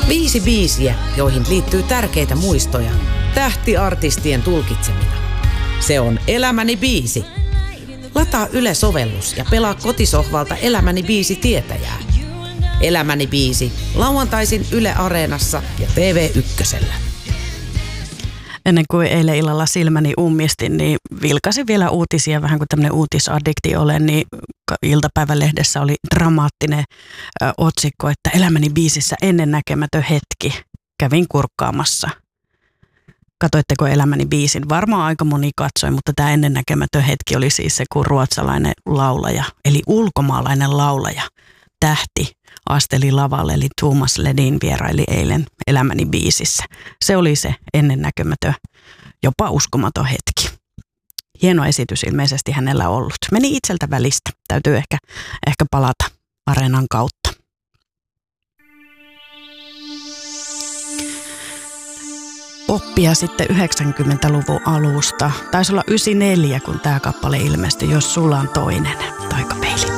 5 biisiä, joihin liittyy tärkeitä muistoja, tähtiartistien tulkitsemina. Se on Elämäni biisi. Lataa Yle-sovellus ja pelaa kotisohvalta Elämäni biisi tietäjää. Elämäni biisi, lauantaisin Yle Areenassa ja TV1:llä. Ennen kuin eilen illalla silmäni ummistin, niin vilkasin vielä uutisia, vähän kuin tämmöinen uutisaddikti olen, niin iltapäivälehdessä oli dramaattinen otsikko, että Elämäni biisissä ennennäkemätön hetki. Kävin kurkkaamassa. Katoitteko Elämäni biisin? Varmaan aika moni katsoi, mutta tämä ennennäkemätön hetki oli siis se, kun ruotsalainen laulaja, eli ulkomaalainen laulaja, tähti, asteli lavalle, eli Thomas Ledin vieraili eilen Elämäni biisissä. Se oli se ennennäkemätön, jopa uskomaton hetki. Hieno esitys ilmeisesti hänellä ollut. Meni itseltä välistä. Täytyy ehkä palata Areenan kautta. Poppia sitten 90-luvun alusta. Taisi olla 94, kun tämä kappale ilmestyi, Jos sulla on toinen. Taikapeili.